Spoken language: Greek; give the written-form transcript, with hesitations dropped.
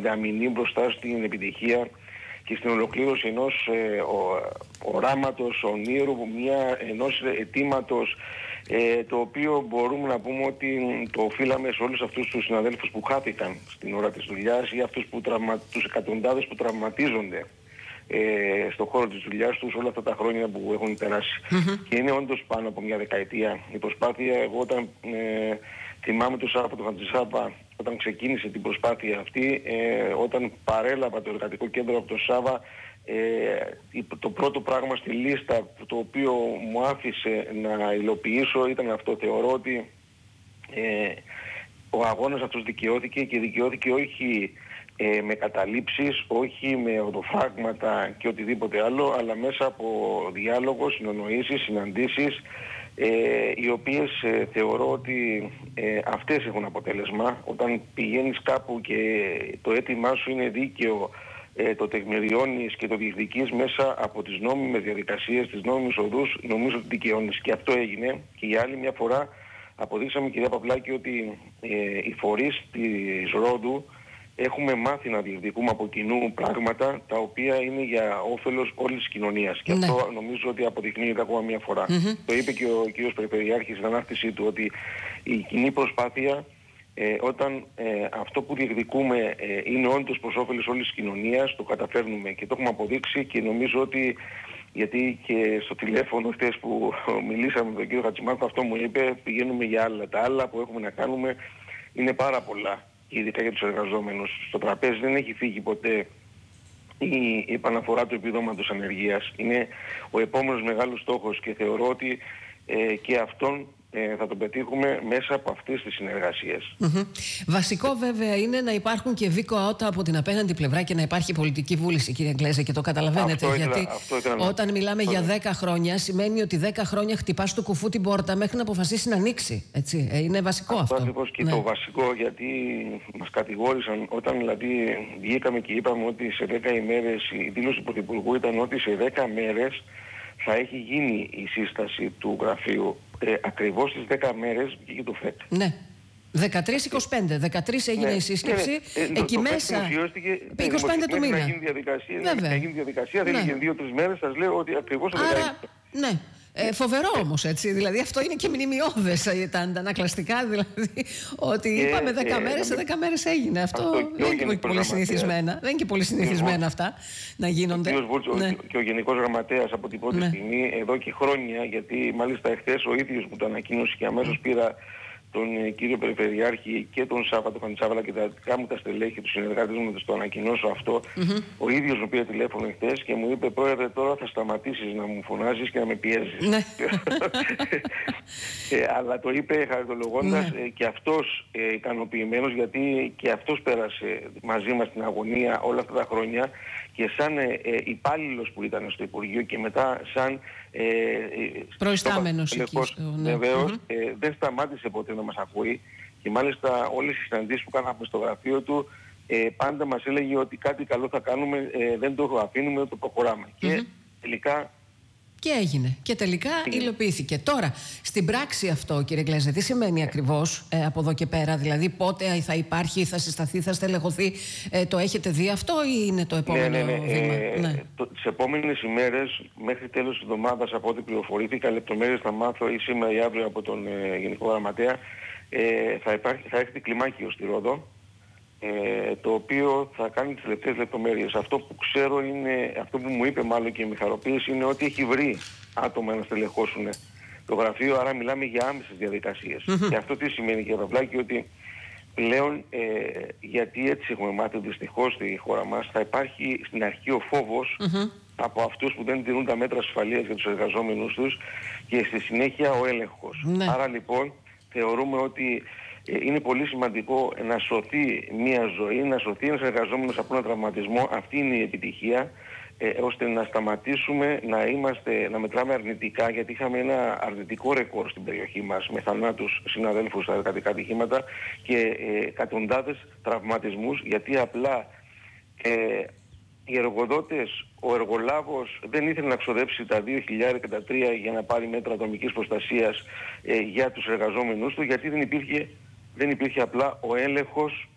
μηδαμινή μπροστά στην επιτυχία και στην ολοκλήρωση ενός οράματος, ονείρου, ενός αιτήματος, το οποίο μπορούμε να πούμε ότι το οφείλαμε σε όλους αυτούς τους συναδέλφους που χάθηκαν στην ώρα της δουλειάς ή αυτούς τους εκατοντάδες που τραυματίζονται στον χώρο της δουλειάς τους όλα αυτά τα χρόνια που έχουν περάσει. Και είναι όντως πάνω από μια δεκαετία η προσπάθεια. Εγώ όταν θυμάμαι τον Σάβα, τον Χατζησάπα, όταν ξεκίνησε την προσπάθεια αυτή, όταν παρέλαβα το εργατικό κέντρο από τον Σάβα, το πρώτο πράγμα στη λίστα το οποίο μου άφησε να υλοποιήσω ήταν αυτό. Θεωρώ ότι ο αγώνας αυτός δικαιώθηκε, και δικαιώθηκε όχι με καταλήψεις, όχι με οδοφράγματα και οτιδήποτε άλλο, αλλά μέσα από διάλογο, συνονοήσεις, συναντήσεις, οι οποίες θεωρώ ότι αυτές έχουν αποτέλεσμα. Όταν πηγαίνεις κάπου και το αίτημά σου είναι δίκαιο, το τεκμηριώνεις και το διεκδικείς μέσα από τις νόμιμες διαδικασίες, τις νόμιμες οδούς, νομίζω ότι δικαιώνεις. Και αυτό έγινε, και για άλλη μια φορά αποδείξαμε, κυρία Παυλάκη, ότι οι φορείς της Ρόδου έχουμε μάθει να διεκδικούμε από κοινού πράγματα τα οποία είναι για όφελος όλης της κοινωνίας. Και αυτό νομίζω ότι αποδεικνύεται ακόμα μια φορά. Το είπε και ο κύριος Περιφερειάρχης στην ανάρτησή του, ότι η κοινή προσπάθεια, όταν αυτό που διεκδικούμε είναι όντως προς όφελος όλης της κοινωνίας, το καταφέρνουμε και το έχουμε αποδείξει. Και νομίζω ότι, γιατί και στο τηλέφωνο χθες που μιλήσαμε με τον κύριο Χατζημάρκο, αυτό μου είπε, πηγαίνουμε για άλλα. Τα άλλα που έχουμε να κάνουμε είναι πάρα πολλά, ειδικά για τους εργαζόμενους. Στο τραπέζι δεν έχει φύγει ποτέ η επαναφορά του επιδόματος ανεργίας. Είναι ο επόμενος μεγάλος στόχος, και θεωρώ ότι και αυτόν θα τον πετύχουμε μέσα από αυτές τις συνεργασίες. Βασικό βέβαια είναι να υπάρχουν και βίκοα από την απέναντι πλευρά και να υπάρχει πολιτική βούληση, κύριε Γκλέζε, και το καταλαβαίνετε. Γιατί όταν μιλάμε για 10 χρόνια, σημαίνει ότι 10 χρόνια χτυπάς του κουφού την πόρτα μέχρι να αποφασίσει να ανοίξει. Έτσι. Είναι βασικό αυτό. Αυτό ακριβώς και το βασικό, γιατί μας κατηγόρησαν όταν δηλαδή βγήκαμε και είπαμε ότι σε 10 ημέρες, η δήλωση του Πρωθυπουργού ήταν ότι σε 10 μέρες θα έχει γίνει η σύσταση του γραφείου. Ακριβώς στις 10 μέρες βγήκε το ΦΕΚ. Ναι. 13-25. 13 έγινε η σύσκεψη. Εκεί μέσα. 25 του μήνα. Να γίνει διαδικασία. Δεν έγινε 2-3 μέρες. Σας λέω ότι ακριβώς το 10. Ναι. Φοβερό όμως, έτσι. Δηλαδή αυτό είναι και μνημειώδες, τα αντανακλαστικά, δηλαδή. Ότι είπαμε 10 μέρες, σε 10 μέρες έγινε. Αυτό δεν είναι και πολύ συνηθισμένα. Δεν είναι και πολύ συνηθισμένα αυτά να γίνονται. Και ο Γενικός Γραμματέας από την πρώτη στιγμή, εδώ και χρόνια, γιατί μάλιστα εχθές ο ίδιος μου το ανακοίνωσε και αμέσως πήρα τον κύριο Περιφερειάρχη και τον Σάβα, τον Χαντσάβαλα και τα δικά μου τα στελέχη, τους συνεργάτες μου, να το ανακοινώσω αυτό. Ο ίδιος μου πήρε τηλέφωνο χθες και μου είπε: Πρόεδρε, τώρα θα σταματήσεις να μου φωνάζεις και να με πιέζεις. Αλλά το είπε χαριτολογώντας και αυτός ικανοποιημένος, γιατί και αυτός πέρασε μαζί μας την αγωνία όλα αυτά τα χρόνια, και σαν υπάλληλος που ήταν στο Υπουργείο και μετά σαν προϊστάμενος εκεί. Βεβαίως, δεν σταμάτησε ποτέ να μας ακούει, και μάλιστα όλες οι συναντήσεις που κάναμε στο γραφείο του πάντα μας έλεγε ότι κάτι καλό θα κάνουμε, δεν το αφήνουμε, το προχωράμε. Και τελικά... Και έγινε. Και τελικά υλοποιήθηκε. Τώρα, στην πράξη αυτό, κύριε Γκλέζε, τι σημαίνει ακριβώς από εδώ και πέρα? Δηλαδή, πότε θα υπάρχει, θα συσταθεί, θα στελεχωθεί? Το έχετε δει αυτό ή είναι το επόμενο βήμα? Τις επόμενες ημέρες, μέχρι τέλος της εβδομάδας, από ό,τι πληροφορήθηκα, λεπτομέρειες θα μάθω ή σήμερα ή αύριο από τον Γενικό Γραμματέα, θα έρθει κλιμάκιο στη Ρόδο, το οποίο θα κάνει τις τελευταίες λεπτομέρειες. Αυτό που ξέρω είναι, αυτό που μου είπε μάλλον και με χαροποίηση, είναι ότι έχει βρει άτομα να στελεχώσουν το γραφείο, άρα μιλάμε για άμεσες διαδικασίες. Και αυτό τι σημαίνει, κύριε Παυλάκη? Ότι πλέον, γιατί έτσι έχουμε μάθει δυστυχώς στη χώρα μας, θα υπάρχει στην αρχή ο φόβος από αυτούς που δεν τηρούν τα μέτρα ασφαλείας για τους εργαζόμενους τους, και στη συνέχεια ο έλεγχος. Άρα λοιπόν θεωρούμε ότι είναι πολύ σημαντικό να σωθεί μια ζωή, να σωθεί ένας εργαζόμενος από ένα τραυματισμό. Αυτή είναι η επιτυχία, ώστε να σταματήσουμε να μετράμε αρνητικά, γιατί είχαμε ένα αρνητικό ρεκόρ στην περιοχή μας με θανάτους συναδέλφους στα εργατικά ατυχήματα και εκατοντάδες τραυματισμούς, γιατί απλά οι εργοδότες, ο εργολάβος δεν ήθελε να ξοδέψει τα 2.000 και τα 3 για να πάρει μέτρα ατομικής προστασίας για τους εργαζόμενους του, γιατί δεν υπήρχε απλά ο έλεγχος